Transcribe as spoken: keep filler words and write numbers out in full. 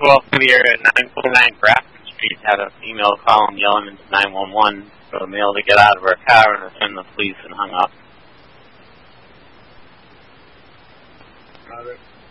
twelfth here at nine forty-nine Grafton Street had an email calling yelling into nine one one for the male to get out of her car and send the police and hung up. Got it.